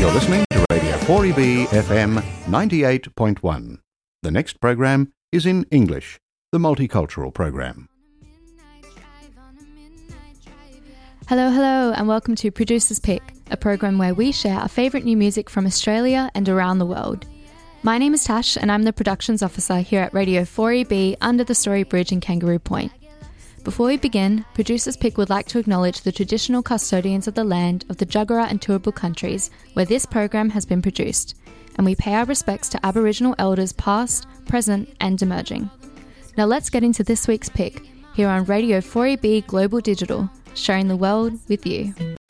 You're listening to Radio 4EB FM 98.1. The next program is in English, the multicultural program. Hello, and welcome to Producer's Pick, a program where we share our favourite new music from Australia and around the world. My name is Tash, and I'm the productions officer here at Radio 4EB under the Story Bridge in Kangaroo Point. Before we begin, Producer's Pick would like to acknowledge the traditional custodians of the land of the Jagera and Turrbal countries where this program has been produced, and we pay our respects to Aboriginal elders past, present and emerging. Now let's get into this week's pick here on Radio 4EB Global Digital, sharing the world with you.